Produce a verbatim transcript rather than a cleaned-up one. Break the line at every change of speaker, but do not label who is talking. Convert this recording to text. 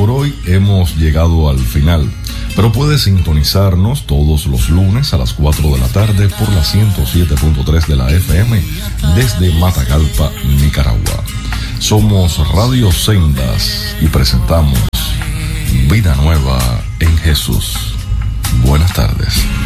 por hoy hemos llegado al final, pero puedes sintonizarnos todos los lunes a las cuatro de la tarde por la ciento siete punto tres de la F M desde Matagalpa, Nicaragua. Somos Radio Sendas y presentamos Vida Nueva en Jesús. Buenas tardes.